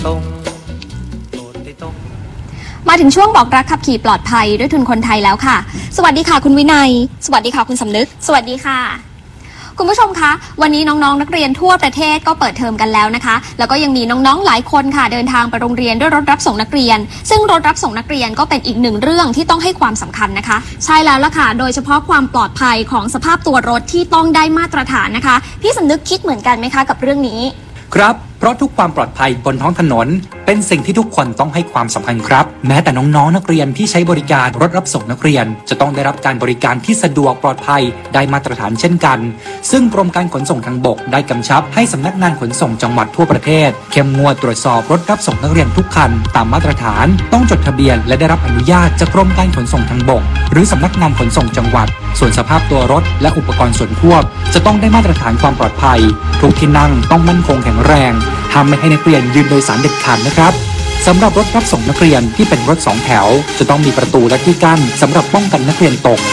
มาถึงช่วงบอกรักขับขี่ปลอดภัยด้วยทุนคนไทยแล้วค่ะสวัสดีค่ะคุณวินัยสวัสดีค่ะคุณสำนึกสวัสดีค่ะคุณผู้ชมคะวันนี้น้องๆนักเรียนทั่วประเทศก็เปิดเทอมกันแล้วนะคะแล้วก็ยังมีน้องๆหลายคนค่ะเดินทางไปโรงเรียนด้วยรถรับส่งนักเรียนซึ่งรถรับส่งนักเรียนก็เป็นอีกหนึ่งเรื่องที่ต้องให้ความสำคัญนะคะใช่แล้วล่ะค่ะโดยเฉพาะความปลอดภัยของสภาพตัวรถที่ต้องได้มาตรฐานนะคะพี่สำนึกคิดเหมือนกันไหมคะกับเรื่องนี้ครับเพราะทุกความปลอดภัยบนท้องถนนเป็นสิ่งที่ทุกคนต้องให้ความสำคัญครับแม้แต่น้องๆนักเรียนที่ใช้บริการรถรับส่งนักเรียนจะต้องได้รับการบริการที่สะดวกปลอดภัยได้มาตรฐานเช่นกันซึ่งกรมการขนส่งทางบกได้กำชับให้สำนักงานขนส่งจังหวัดทั่วประเทศเข้มงวดตรวจสอบรถรับส่งนักเรียนทุกคันตามมาตรฐานต้องจดทะเบียนและได้รับอนุญาตจากกรมการขนส่งทางบกหรือสำนักงานขนส่งจังหวัดส่วนสภาพตัวรถและอุปกรณ์ส่วนควบจะต้องได้มาตรฐานความปลอดภัยทุกที่นั่งต้องมั่นคงแข็งแรงห้ามไม่ให้นักเรียนยืนโดยสารเด็ดขาดนะครับสำหรับรถรับส่งนักเรียนที่เป็นรถ2แถวจะต้องมีประตูและที่กั้นสำหรับป้องกันนักเรียนตก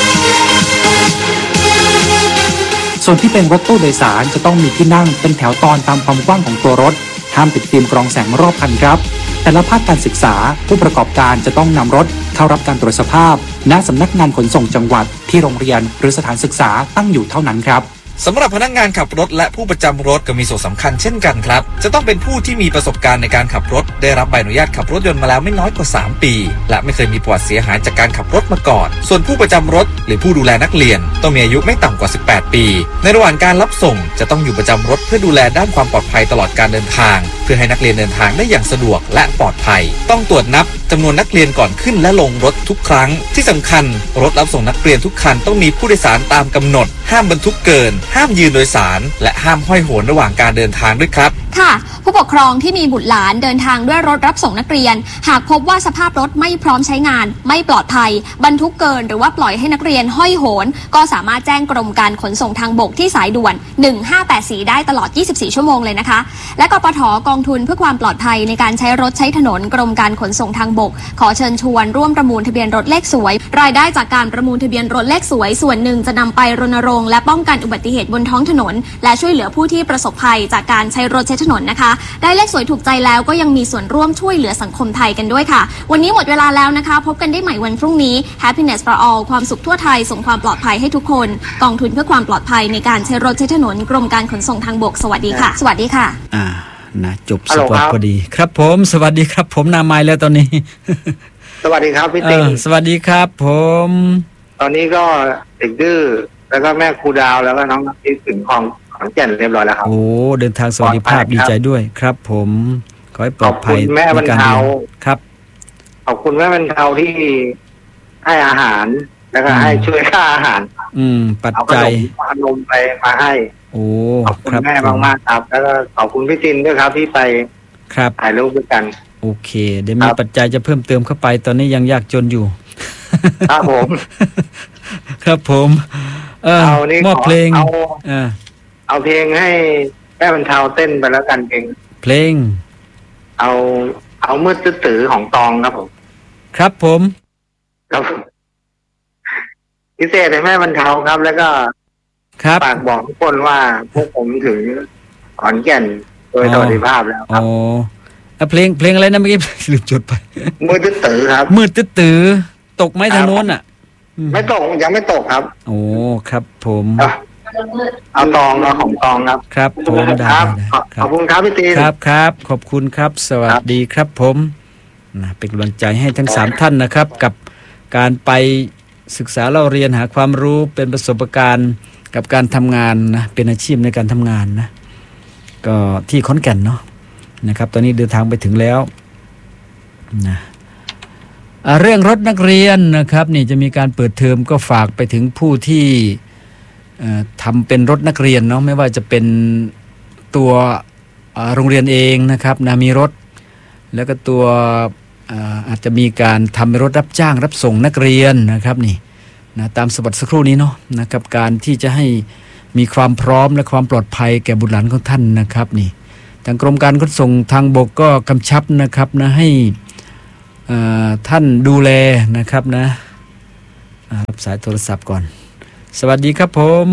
ส่วนที่เป็นรถตู้โดยสารจะต้องมีที่นั่งเป็นแถวตอนตามความกว้างของตัวรถห้ามติดฟิล์มกรองแสงรอบคันครับแต่ละภาคการศึกษาผู้ประกอบการจะต้องนำรถเข้ารับการตรวจสภาพณสำนักงานขนส่งจังหวัดที่โรงเรียนหรือสถานศึกษาตั้งอยู่เท่านั้นครับสำหรับพนักงานขับรถและผู้ประจำรถก็มีส่วนสำคัญเช่นกันครับจะต้องเป็นผู้ที่มีประสบการณ์ในการขับรถได้รับใบอนุญาตขับรถยนต์มาแล้วไม่น้อยกว่า3ปีและไม่เคยมีประวัติเสียหายจากการขับรถมาก่อนส่วนผู้ประจำรถหรือผู้ดูแลนักเรียนต้องมีอายุไม่ต่ำกว่า18ปีในระหว่างการรับส่งจะต้องอยู่ประจำรถเพื่อดูแลด้านความปลอดภัยตลอดการเดินทางเพื่อให้นักเรียนเดินทางได้อย่างสะดวกและปลอดภัยต้องตรวจนับจำนวนนักเรียนก่อนขึ้นและลงรถทุกครั้งที่สำคัญรถรับส่งนักเรียนทุกคันต้องมีผู้โดยสารตามกำหนดห้ามบรรทุกเกินห้ามยืนโดยสารและห้ามห้อยโหนระหว่างการเดินทางด้วยครับค่ะผู้ปกครองที่มีบุตรหลานเดินทางด้วยรถรับส่งนักเรียนหากพบว่าสภาพรถไม่พร้อมใช้งานไม่ปลอดภัยบรรทุกเกินหรือว่าปล่อยให้นักเรียนห้อยโหนก็สามารถแจ้งกรมการขนส่งทางบกที่สายด่วน1584ได้ตลอด24ชั่วโมงเลยนะคะและกปท.กองทุนเพื่อความปลอดภัยในการใช้รถใช้ถนนกรมการขนส่งทางบกขอเชิญชวนร่วมประมูลทะเบียนรถเลขสวยรายได้จากการประมูลทะเบียนรถเลขสวยส่วนหนึ่งจะนำไปรณรงค์และป้องกันอุบัติเหตุบนท้องถนนและช่วยเหลือผู้ที่ประสบภัยจากการใช้รถใช้ถนนนะคะได้เลขสวยถูกใจแล้วก็ยังมีส่วนร่วมช่วยเหลือสังคมไทยกันด้วยค่ะวันนี้หมดเวลาแล้วนะคะพบกันได้ใหม่วันพรุ่งนี้ Happiness for all ความสุขทั่วไทยส่งความปลอดภัยให้ทุกคนกองทุนเพื่อความปลอดภัยในการใช้รถใช้ถนนกรมการขนส่งทางบกสวัสดีค่ะสวัสดีค่ะนะจบสปอร์ตพอดีครับผมสวัสดีครับผมนาไมแล้วตอนนี้สวัสดีครับพี่ติ๊กสวัสดีครับผมตอนนี้ก็เด็กดื้อแล้วก็แม่ครูดาวแล้วก็น้องที่ถึงของแก่นเรียบร้อยแล้วครับโอ้เดินทางสวัสดิภาพดีใจด้วยครับผมขอให้ปลอดภัยขอบคุณแม่บรรเทาครับขอบคุณแม่บรรเทาที่ให้อาหารแล้วก็ให้ช่วยค่าอาหารปัจจัยเอาขนมไปมาให้โอ้ขอบคุณแม่มากๆครับแล้วก็ขอบคุณพี่จินด้วยครับที่ไปครับถ่ายรูปด้วยกันโอเคเดี๋ยวมีปัจจัยจะเพิ่มเติมเข้าไปตอนนี้ยังยากจนอยู่ครับผมครับผมมอบเพลงเอาเพลงให้แม่บรรเทาเต้นไปแล้วกันเพลงเอามืดตื้อของตองครับผมครับผมครับพิเศษให้แม่บรรเทาครับแล้วก็ฝากบอกทุกคนว่าพวกผมถึงขอนแก่นโดยสวัสดิภาพแล้วครับเพลงอะไรนะเมื่อกี้ลืมจดไปมืดตื้อครับมืดตื้อตกไหมทางโน้นอ่ะไม่ตกยังไม่ตกครับโอ้ครับผมเอาตองเอาของตองครับครับผมครับขอบคุณครับพี่ตีครับขอบคุณครับสวัสดีครับผมเป็นกำลังใจให้ทั้ง3ท่านนะครับกับการไปศึกษาเล่าเรียนหาความรู้เป็นประสบการณ์กับการทำงานนะเป็นอาชีพในการทำงานนะก็ที่ขอนแก่นเนาะนะครับตอนนี้เดินทางไปถึงแล้วนะเรื่องรถนักเรียนนะครับนี่จะมีการเปิดเทอมก็ฝากไปถึงผู้ที่ทำเป็นรถนักเรียนเนาะไม่ว่าจะเป็นตัวโรงเรียนเองนะครับนะมีรถแล้วก็ตัวอาจจะมีการทำเป็นรถรับจ้างรับส่งนักเรียนนะครับนี่นะตามสบัดสักครู่นี้เนาะนะครับการที่จะให้มีความพร้อมและความปลอดภัยแก่บุตรหลานของท่านนะครับนี่ทางกรมการขนส่งทางบกก็กำชับนะครับนะให้ท่านดูแลนะครับนะรับสายโทรศัพท์ก่อนสวัสดีครับผม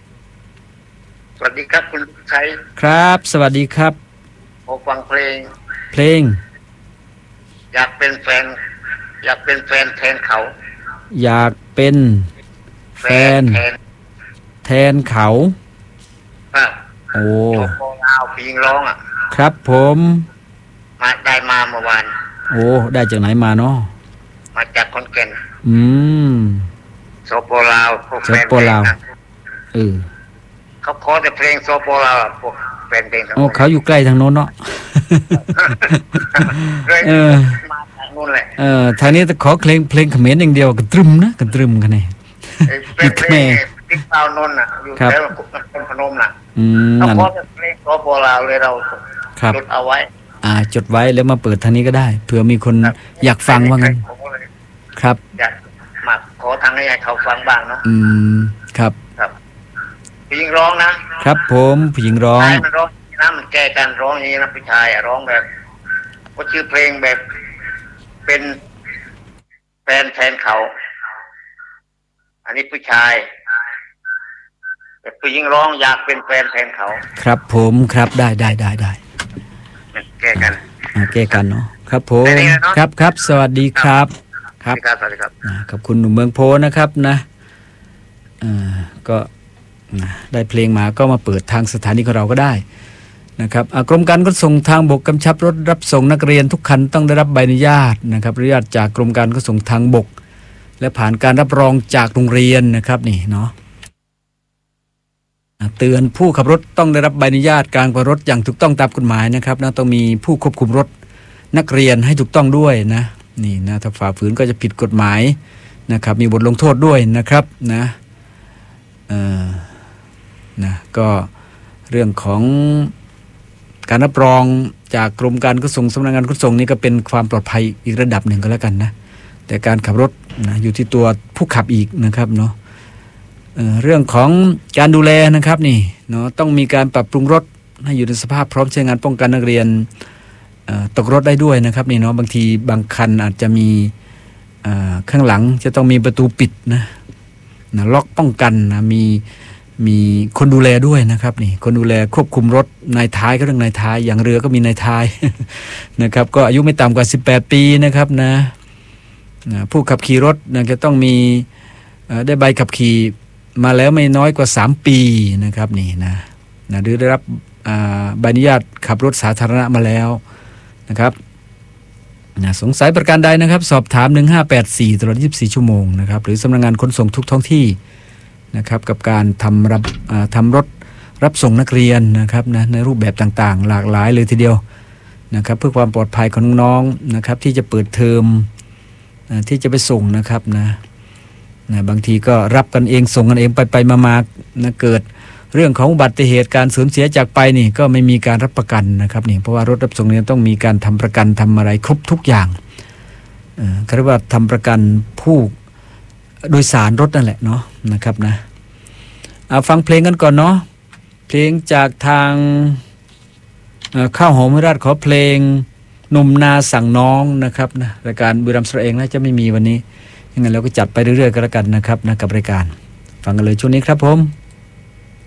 สวัสดีครับคุณชัยครับสวัสดีครับผมฟังเพลงเพลงอยากเป็นแฟนแทนเขาอยากเป็นแฟนแทนเขาโอ้โชโกลาวพิงร้องอ่ะครับผมได้มาเมื่อวานโอ้ได้จากไหนมาเนาะมาจากขอนแก่นโซโปลาวพวกแฟนเพลงเขาขอแต่เพลงโซโปลาวพวกแฟนเพลงโอ้เขาอยู่ใกล้ทางโน้นเนาะมาทางโน้นแหละทางนี้จะขอเพลงเขมรอย่างเดียวกระตรึมนะกระตรึมกันเนี่ยเป็นเพลงติ๊กเต้านนท์น่ะอยู่แถวคนพนมน่ะเขาขอแต่เพลงโซโปลาวเลยเราจดเอาไว้จดไว้แล้วมาเปิดทางนี้ก็ได้เผื่อมีคนอยากฟังว่างั้นครับอยากมาขอทางให้เขาฟังบ้างเนาะครับผู้หญิงร้องนะครับผมผู้หญิงร้องมันร้องนะมันแก้กันร้องอย่างนี้นะผู้ชายร้องแบบก็ชื่อเพลงแบบเป็นแฟนเขาอันนี้ผู้ชายแต่ผู้หญิงร้องอยากเป็นแฟนเขาครับผมครับได้แก้กันเนาะครับผมครับสวัสดีครับครับสวัสดีครับขอบคุณหนุ่มเมืองโพนะครับนะก็ได้เพลงมาก็มาเปิดทางสถานีของเราก็ได้นะครับกรมการขนส่งทางบกกำชับรถรับส่งนักเรียนทุกคันต้องได้รับใบอนุญาตนะครับอนุญาตจากกรมการขนส่งทางบกและผ่านการรับรองจากโรงเรียนนะครับนี่เนาะเตือนผู้ขับรถต้องได้รับใบอนุญาตการขับรถอย่างถูกต้องตามกฎหมายนะครับนะต้องมีผู้ควบคุมรถนักเรียนให้ถูกต้องด้วยนะนี่นะถ้าฝ่าฝืนก็จะผิดกฎหมายนะครับมีบทลงโทษด้วยนะครับนะก็เรื่องของการรับรองจากกรมการขนส่งสำนักงานขนส่งนี่ก็เป็นความปลอดภัยอีกระดับหนึ่งก็แล้วกันนะแต่การขับรถนะอยู่ที่ตัวผู้ขับอีกนะครับเนาะเรื่องของการดูแลนะครับนี่เนาะต้องมีการปรับปรุงรถให้อยู่ในสภาพพร้อมใช้งานป้องกันนักเรียนตกรถได้ด้วยนะครับนี่เนาะบางทีบางคันอาจจะมีข้างหลังจะต้องมีประตูปิดนะล็อกป้องกันนะมีคนดูแลด้วยนะครับนี่คนดูแลควบคุมรถนายท้ายก็เรื่องนายท้ายอย่างเรือก็มีนายท้าย นะครับก็อายุไม่ต่ำกว่า18ปีนะครับนะผู้ขับขี่รถนะจะต้องมีได้ใบขับขี่มาแล้วไม่น้อยกว่า3ปีนะครับนี่นะหรือได้รับใบอนุญาตขับรถสาธารณะมาแล้วนะครับสงสัยประการใดนะครับสอบถาม1584ตลอด24ชั่วโมงนะครับหรือสำนักงานขนส่งทุกท้องที่นะครับกับการทำรถรับส่งนักเรียนนะครับนะในรูปแบบต่างๆหลากหลายเลยทีเดียวนะครับเพื่อความปลอดภัยของน้องๆนะครับที่จะเปิดเทอมที่จะไปส่งนะครับนะบางทีก็รับกันเองส่งกันเองไปมานะเกิดเรื่องของอุบัติเหตุการสูญเสียจากไปนี่ก็ไม่มีการรับประกันนะครับนี่เพราะว่ารถรับส่งเนี่ยต้องมีการทำประกันทำอะไรครบทุกอย่างเรียกว่าทำประกันผู้โดยสารรถนั่นแหละเนาะนะครับนะฟังเพลงกันก่อนเนาะเพลงจากทางข้าวหอมราชขอเพลงหนุ่มนาสั่งน้องนะครับนะรายการบุรีรัมย์สระเองนะจะไม่มีวันนี้ยังไงเราก็จัดไปเรื่อยๆกันแล้วกันนะครับนะกับรายการฟังกันเลยช่วงนี้ครับผม